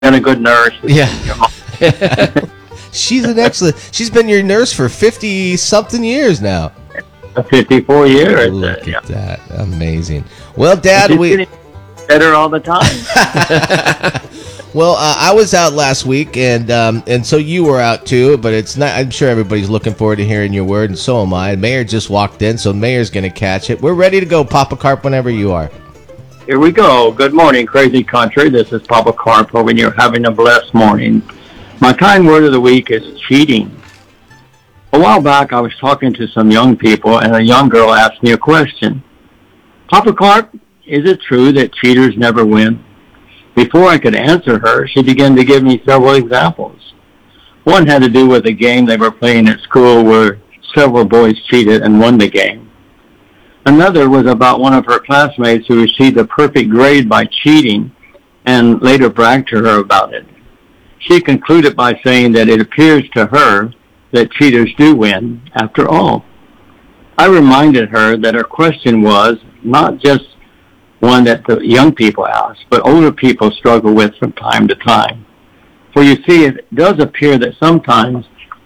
been a good nurse. Yeah. She's been your nurse for 50-something years now. 54 years. Look at that. Amazing. Well, Dad, we getting better all the time. Well, I was out last week, and so you were out too. But it's not. I'm sure everybody's looking forward to hearing your word, and so am I. Mayor just walked in, so Mayor's going to catch it. We're ready to go, Papa Carp, whenever you are. Here we go. Good morning, Crazy Country. This is Papa Carp, hoping you're having a blessed morning. My kind word of the week is cheating. A while back, I was talking to some young people, and a young girl asked me a question. Papa Carp, is it true that cheaters never win? Before I could answer her, she began to give me several examples. One had to do with a game they were playing at school where several boys cheated and won the game. Another was about one of her classmates who received a perfect grade by cheating and later bragged to her about it. She concluded by saying that it appears to her that cheaters do win after all. I reminded her that her question was not just one that the young people ask, but older people struggle with from time to time. For you see, it does appear that sometimes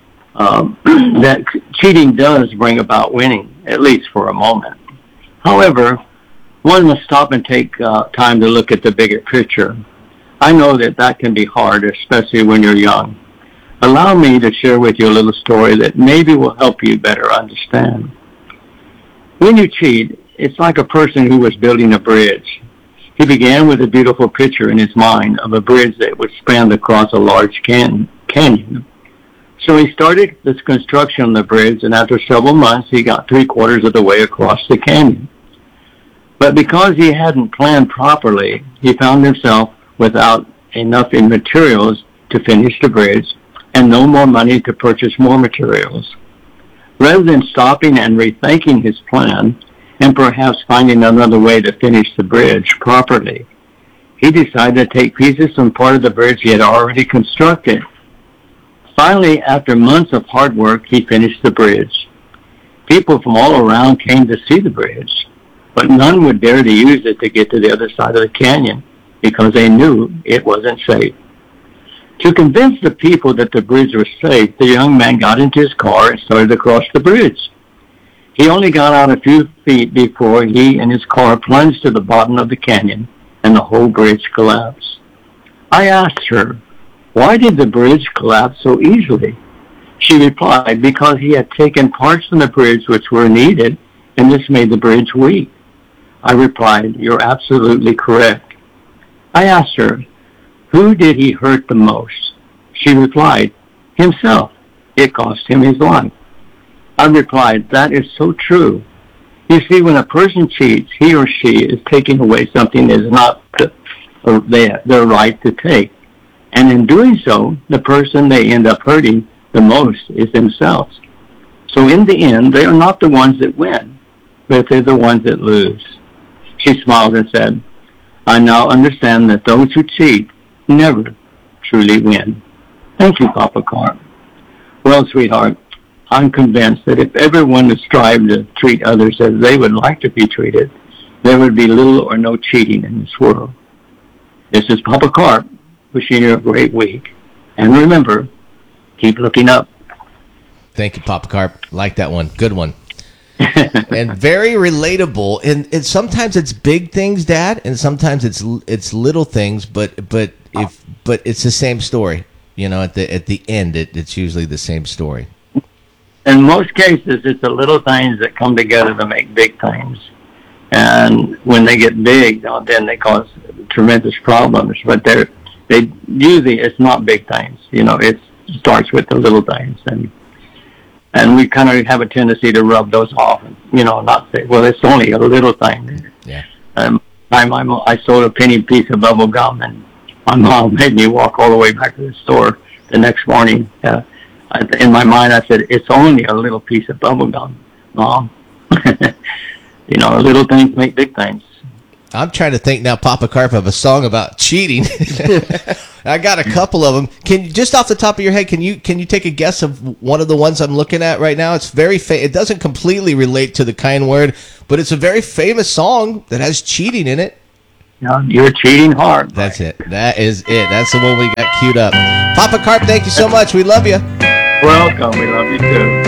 that cheating does bring about winning, at least for a moment. However, one must stop and take time to look at the bigger picture. I know that can be hard, especially when you're young. Allow me to share with you a little story that maybe will help you better understand. When you cheat, it's like a person who was building a bridge. He began with a beautiful picture in his mind of a bridge that would span across a large canyon. So he started this construction on the bridge, and after several months, he got 3/4 of the way across the canyon. But because he hadn't planned properly, he found himself without enough in materials to finish the bridge and no more money to purchase more materials. Rather than stopping and rethinking his plan, and perhaps finding another way to finish the bridge properly, he decided to take pieces from part of the bridge he had already constructed. Finally, after months of hard work, he finished the bridge. People from all around came to see the bridge, but none would dare to use it to get to the other side of the canyon because they knew it wasn't safe. To convince the people that the bridge was safe, the young man got into his car and started to cross the bridge. He only got out a few feet before he and his car plunged to the bottom of the canyon and the whole bridge collapsed. I asked her, why did the bridge collapse so easily? She replied, because he had taken parts from the bridge which were needed, and this made the bridge weak. I replied, you're absolutely correct. I asked her, who did he hurt the most? She replied, himself. It cost him his life. I replied, that is so true. You see, when a person cheats, he or she is taking away something that is not their right to take. And in doing so, the person they end up hurting the most is themselves. So in the end, they are not the ones that win, but they're the ones that lose. She smiled and said, I now understand that those who cheat never truly win. Thank you, Papa Carp. Well, sweetheart, I'm convinced that if everyone would strive to treat others as they would like to be treated, there would be little or no cheating in this world. This is Papa Carp, wishing you a great week. And remember, keep looking up. Thank you, Papa Carp. Like that one. Good one. And very relatable. And sometimes it's big things, Dad, and sometimes it's little things, but it's the same story. You know, at the end, it's usually the same story. In most cases, it's the little things that come together to make big things. And when they get big, then they cause tremendous problems. But they usually, it's not big things. You know, it starts with the little things. And we kind of have a tendency to rub those off and, you know, not say, well, it's only a little thing. Yeah. I sold a penny piece of bubble gum, and my mom made me walk all the way back to the store the next morning. In my mind, I said, it's only a little piece of bubble gum, Mom. You know, little things make big things. I'm trying to think now, Papa Carp, of a song about cheating. I got a couple of them. Can you, just off the top of your head, can you take a guess of one of the ones I'm looking at right now? It's very it doesn't completely relate to the kind word, but it's a very famous song that has cheating in it. Your cheating heart. That's it. That is it. That's the one we got queued up. Papa Carp, thank you so much. We love you. Welcome. We love you too.